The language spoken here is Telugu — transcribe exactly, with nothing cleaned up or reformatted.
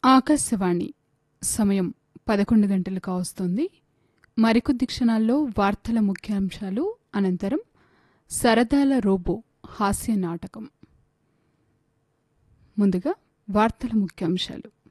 ఆకాశవాణి సమయం పదకొండు గంటలు కావస్తోంది. మరికొద్ది క్షణాల్లో వార్తల ముఖ్యాంశాలు, అనంతరం సరదాల రోబో హాస్య నాటకం. ముందుగా వార్తల ముఖ్యాంశాలు.